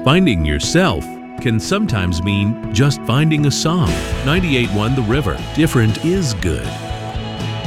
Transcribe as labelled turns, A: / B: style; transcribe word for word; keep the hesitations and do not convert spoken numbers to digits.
A: Finding yourself can sometimes mean just finding a song. ninety-eight point one The River. Different is good.